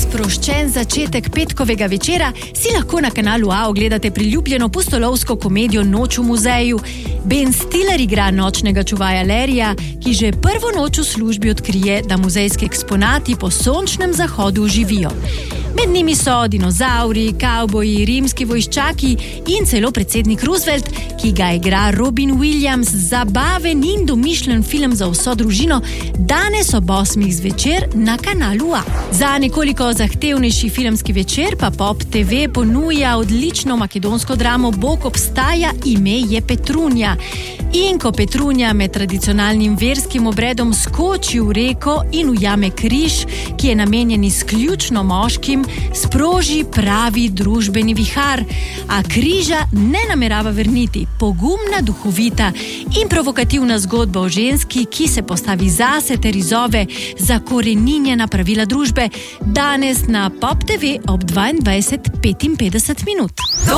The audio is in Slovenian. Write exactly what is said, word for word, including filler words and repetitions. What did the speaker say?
sproščen začetek petkovega večera si lahko na kanalu A ogledate priljubljeno pustolovsko komedijo Noč v muzeju. Ben Stiller igra nočnega čuvaja Larryja, ki že prvo noč v službi odkrije, da muzejski eksponati po sončnem zahodu živijo. Med njimi so dinozauri, kavboji, rimski vojščaki in celo predsednik Roosevelt, ki ga igra Robin Williams. Zabaven in domišljen film za vso družino, danes ob osmih zvečer na kanalu A. Za nekoliko zahtevnejši filmski večer pa Pop te ve ponuja odlično makedonsko dramo Bog obstaja, ime je Petrunja. In ko Petrunja med tradicionalnim verskim obredom skoči v reko in ujame križ, ki je namenjen izključno moškim, sproži pravi družbeni vihar, a križa ne namerava vrniti. Pogumna, duhovita in provokativna zgodba o ženski, ki se postavi zase ter izzove zakoreninjena pravila družbe, danes na Pop te ve ob dvaindvajset petinpetdeset minut.